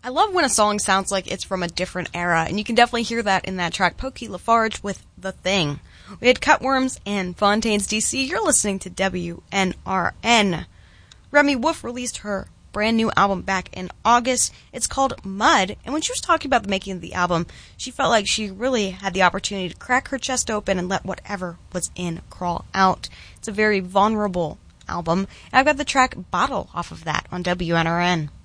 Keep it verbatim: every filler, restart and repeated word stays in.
I love when a song sounds like it's from a different era, and you can definitely hear that in that track, Pokey Lafarge with The Thing. We had Cutworms and Fontaines D C. You're listening to W N R N. Remy Wolf released her brand new album back in August. It's called Mud, and when she was talking about the making of the album, she felt like she really had the opportunity to crack her chest open and let whatever was in crawl out. It's a very vulnerable album, and I've got the track Bottle off of that on W N R N.